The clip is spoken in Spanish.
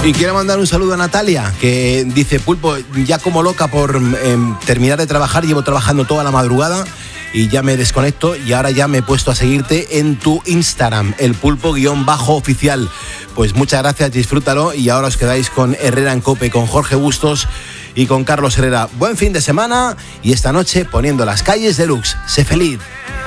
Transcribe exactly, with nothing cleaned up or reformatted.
Y quiero mandar un saludo a Natalia, que dice: Pulpo, ya como loca por eh, terminar de trabajar, llevo trabajando toda la madrugada y ya me desconecto y ahora ya me he puesto a seguirte en tu Instagram, el pulpo-oficial. Pues muchas gracias, disfrútalo y ahora os quedáis con Herrera en Cope, con Jorge Bustos y con Carlos Herrera. Buen fin de semana y esta noche poniendo las calles deluxe. Sé feliz.